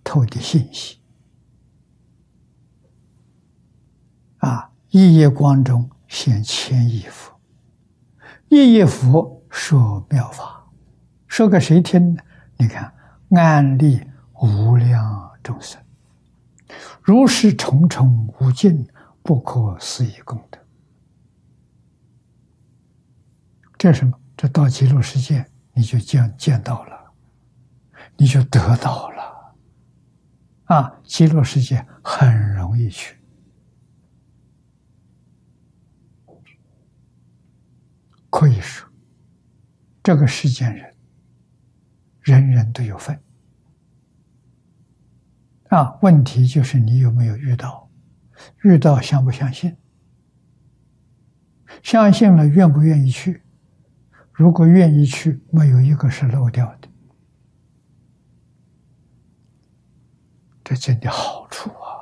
透的信息啊！一夜光中现千亿佛，一夜佛说妙法，说给谁听呢？你看，安利无量众生，如是重重无尽，不可思议功德。这是什么？这到极乐世界，你就见到了，你就得到了啊！极乐世界很容易去。可以说，这个世间人，人人都有份啊。问题就是你有没有遇到？遇到相不相信？相信了，愿不愿意去？如果愿意去，没有一个是漏掉的。这真的好处啊！